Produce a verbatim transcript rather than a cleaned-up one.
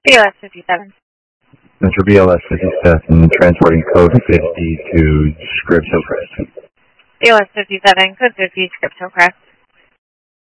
B L S fifty-seven. Mister B L S fifty-seven, transporting code fifty to Scripps Hillcrest. B L S fifty-seven, code fifty, Scripps Hillcrest.